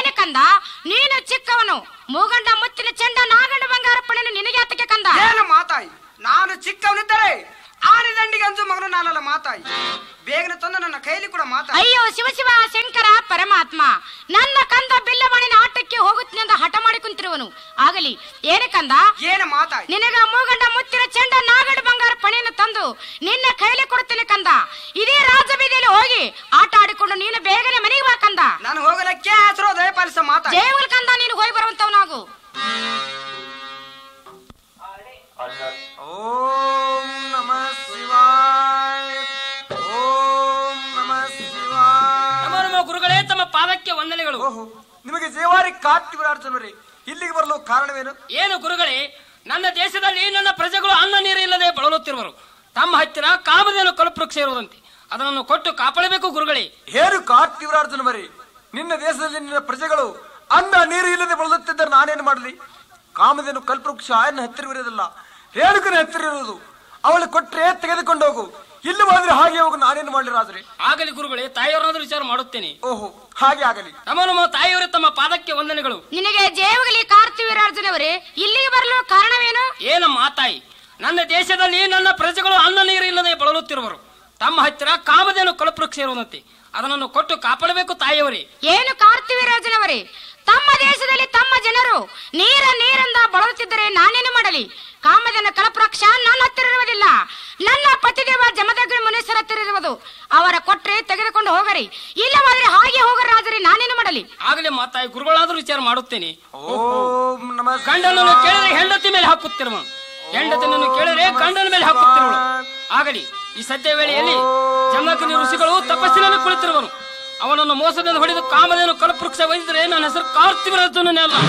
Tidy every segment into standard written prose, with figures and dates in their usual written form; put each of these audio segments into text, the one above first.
ಏನು ಕಂದ, ನೀನು ಚಿಕ್ಕವನು, ಮೂಗಂಡ ಮುತ್ತಿನ ಚೆಂಡ ನಾಗಂಡ ಬಂಗಾರ ಪಣೆಯನ್ನು ನಿನಗೆ ಆತಕ್ಕೆ ಕಂದ. ಏನು ಮಾತಾಯಿ, ನಾನು ಚಿಕ್ಕವನಿದ್ದರೆ ಆನೆ ದಂಡಿಗೆ ಅಂಜು ಮಗನು ನಾನಲ್ಲ ಮಾತಾಯಿ. ಬೇಗನೆ ತಂದು ನನ್ನ ಕೈಲಿ ಕೂಡ ಮಾತಾಯಿ. ಅಯ್ಯೋ ಶಿವ ಶಿವ ಶಂಕರ ಪರಮಾತ್ಮ, ನನ್ನ ಕಂದ ಬಿಲ್ಲವಾಣಿನ ಆಟಕ್ಕೆ ಹೋಗುತ್ತೀನಿ ಅಂತ ಹಠ ಮಾಡಿ ಕುಂತಿರುವನು. ಆಗಲಿ ಏನು ಕಂದ, ಏನು ಮಾತಾಯಿ, ನಿನಗ ಮೂಗಂಡ ಮುತ್ತಿನ ಚೆಂಡ ನಾಗಂಡ ಬಂಗಾರ ಪಣೆಯನ್ನು ತಂದು ನಿನ್ನ ಕೈಲಿ ಕೊಡುತ್ತೇನೆ ಕಂದ. ಇದೇ ರಾಜಬೀದಿಯಲ್ಲಿ ಹೋಗಿ ಆಟ ಆಡಿಕೊಂಡು ನೀನು ಬೇಗನೆ ಮನೆಗೆ ಬಾ ಕಂದ. ನಾನು ಹೋಗಲಕ್ಕೆ ಹೆಸರು ದಯಪಾಲಿಸ ಮಾತಾಯಿ. ಜಯವುಲ್ ಕಂದ, ನೀನು ಹೋಗಿ ಬರುವಂತವನಾಗು. ಓಂ ನಮಃ ಶಿವಾಯ, ಓಂ ನಮಃ ಶಿವಾಯ. ನಮ್ಮ ಗುರುಗಳೇ, ತಮ್ಮ ಪಾದಕ್ಕೆ ವಂದನೆಗಳು. ಓಹೋ, ನಿಮಗೆ ಜೇವಾರಿ ಕಾರ್ತಿವರಾರ್ಜುನರೇ, ಇಲ್ಲಿಗೆ ಬರಲು ಕಾರಣವೇನು? ಏನು ಗುರುಗಳೇ, ನನ್ನ ದೇಶದಲ್ಲಿ ನನ್ನ ಪ್ರಜೆಗಳು ಅನ್ನ ನೀರು ಇಲ್ಲದೆ ಬಳಲುತ್ತಿರುವರು. ತಮ್ಮ ಹತ್ತಿರ ಕಾಮಧೇನು ಕಲ್ಪವೃಕ್ಷ ಇರುವುದಂತೆ, ಅದನ್ನು ಕೊಟ್ಟು ಕಾಪಾಡಬೇಕು ಗುರುಗಳೇ. ಏನು ಕಾರ್ತಿವರಾರ್ಜುನರೇ, ನಿನ್ನ ದೇಶದಲ್ಲಿ ನಿನ್ನ ಪ್ರಜೆಗಳು ಅನ್ನ ನೀರು ಇಲ್ಲದೆ ಬಳಲುತ್ತಿದ್ದರೆ ನಾನೇನು ಮಾಡಲಿ? ಕಾಮಧೇನು ಕಲ್ಪವೃಕ್ಷ ನನ್ನ ಹತ್ತಿರವಿರೋದಿಲ್ಲ, ರೇಣುಕನ ಹತ್ತಿರ ಇರುವುದು. ಅವಳು ಕೊಟ್ಟರೆ ತೆಗೆದುಕೊಂಡು ಹೋಗು, ಇಲ್ಲಿ ಹೋದ್ರೆ ಹಾಗೆ ಹೋಗು, ನಾನೇನು ಮಾಡಲಿ ರಾಜರೇ? ಆಗಲಿ ಗುರುಗಳೇ, ತಾಯಿಯವರಾದ್ರೂ ವಿಚಾರ ಮಾಡುತ್ತೇನೆ. ಓಹೋ, ಹಾಗೆ ಆಗಲಿ. ನಮ್ಮ ತಾಯಿಯವರೇ, ತಮ್ಮ ಪಾದಕ್ಕೆ ವಂದನೆಗಳು. ನಿನಗೆ ಜಯವಾಗಲಿ ಕಾರ್ತಿವೀರಾರ್ಜುನವರೇ, ಇಲ್ಲಿಗೆ ಬರಲು ಕಾರಣವೇನು? ಏನಮ್ಮ ತಾಯಿ, ನನ್ನ ದೇಶದಲ್ಲಿ ನನ್ನ ಪ್ರಜೆಗಳು ಅನ್ನ ನೀರು ಇಲ್ಲದೆ ಬಳಲುತ್ತಿರುವರು. ತಮ್ಮ ಹತ್ತಿರ ಕಾಮಧೇನು ಕಲ್ಪವೃಕ್ಷ ಇರುವುದಂತೆ, ಅದನ್ನು ಕೊಟ್ಟು ಕಾಪಾಡಬೇಕು ತಾಯಿಯವರೇ. ಏನು ಕಾರ್ತಿವೀರಾರ್ಜುನವರೇ, ತಮ್ಮ ದೇಶದಲ್ಲಿ ತಮ್ಮ ಜನರು ನೀರಿಂದ ಬಳಲುತ್ತಿದ್ದರೆ ನಾನೇನು ಮಾಡಲಿ? ಕಾಮಧೇನು ಕಲ್ಪವೃಕ್ಷ ನನ್ನ ಹತ್ತಿರ ಇರುವುದಿಲ್ಲ, ನನ್ನ ಪತಿದೇವ ಜಮದಗ್ನಿ ಮುನೀಶ್ವರ ಹತ್ತಿರ ಇರುವುದು. ಅವರ ಕೊಟ್ರೆ ತೆಗೆದುಕೊಂಡು ಹೋಗರಿ, ಇಲ್ಲವಾದ್ರೆ ಹಾಗೆ ಹೋಗರಿ ರಾಜರೇ, ನಾನೇನು ಮಾಡಲಿ? ಆಗಲೇ ಮಾತಾಯಿ, ಗುರುಗಳಾದ್ರೂ ವಿಚಾರ ಮಾಡುತ್ತೇನೆ. ಓಂ ನಮಃ. ಗಂಡನನ್ನು ಕೇಳಿದ್ರೆ ಹೆಂಡತಿ ಮೇಲೆ ಹಾಕುತ್ತಿರುವ, ಹೆಂಡತಿನನ್ನು ಕೇಳಿದ್ರೆ ಗಂಡನ ಮೇಲೆ ಹಾಕುತ್ತಿರುವಳು. ಆಗಲಿ ಈ ಸದ್ಯ ವೇಳೆಯಲ್ಲಿ ಜಮದಗ್ನಿ ಋಷಿಗಳು ತಪಸ್ಸಿನಲ್ಲಿ ಕುಳಿತಿರುವನು. ಅವನನ್ನು ಮೋಸದಿಂದ ಹೊಡೆದು ಕಾಮಧೇನು ಕಲ್ಪವೃಕ್ಷ ಒಯ್ದಿದ್ರೆ ನನ್ನ ಹೆಸರು ಕಾರ್ತಿವೀರಾರ್ಜುನನೇ ಅಲ್ಲ.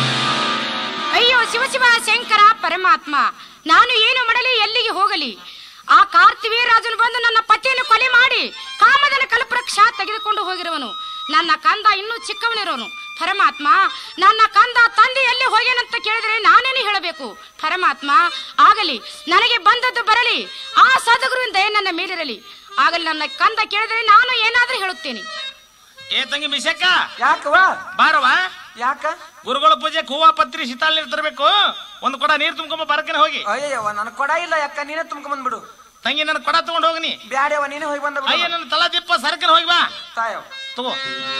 ಅಯ್ಯೋ ಶಿವ ಶಿವ ಶಂಕರ ಪರಮಾತ್ಮ, ನಾನು ಏನು ಮಾಡಲಿ, ಎಲ್ಲಿಗೆ ಹೋಗಲಿ? ಆ ಕಾರ್ತಿವೀರಾಜನು ಬಂದು ನನ್ನ ಪತಿಯನ್ನು ಕೊಲೆ ಮಾಡಿ ಕಾಮಧೇನು ಕಲ್ಪವೃಕ್ಷ ತೆಗೆದುಕೊಂಡು ಹೋಗಿರುವನು. ನನ್ನ ಕಂದ ಇನ್ನೂ ಚಿಕ್ಕವನಿರೋನು. ಪರಮಾತ್ಮ, ನನ್ನ ಕಂದ ತಂದೆ ಎಲ್ಲಿ ಹೋಗ್ಯಾನಂತ ಕೇಳಿದ್ರೆ ನಾನೇನು ಹೇಳಬೇಕು? ಪರಮಾತ್ಮ, ಆಗಲಿ, ನನಗೆ ಬಂದದ್ದು ಬರಲಿ, ಆ ಸದ್ಗುರುವಿನ ದಯೆ ನನ್ನ ಮೇಲಿರಲಿ. ಆಗಲಿ, ನನ್ನ ಕಂದ ಕೇಳಿದ್ರೆ ನಾನು ಏನಾದ್ರೂ ಹೇಳುತ್ತೇನೆ. ಏ ತಂಗಿ ಮಿಸಕ್ಕ, ಯಾಕವ ಬಾರವ. ಯಾಕ? ಗುರುಗಳ ಪೂಜೆಗೆ ಹೂವ ಪತ್ರಿ ಶೀತಾಲ್ ನೀರು ತರಬೇಕು. ಒಂದು ಕೊಡ ನೀರು ತುಂಬ್ಕೊಂಬ ಬರಕನೆ ಹೋಗಿ. ಅಯ್ಯವ್ವ, ನನ್ ಕೊಡ ಇಲ್ಲ ಯಾಕ, ನೀನೇ ತುಂಬ್ಕೊಂಡ್ಬಂದ್ಬಿಡು. ತಂಗಿ ನನ್ನ ಕೊಡ ತಗೊಂಡು ಹೋಗಿ. ನೀ ಬ್ಯಾಡ್ಯವ, ನೀನೇ ಹೋಗಿ ಬಂದ. ಅಯ್ಯ, ನನ್ನ ತಲಾ ದಿಪ್ಪ ಸರ್ಕನ್ ಹೋಗಿ ಬಾ. ತಾಯವ್ ತಗೋ.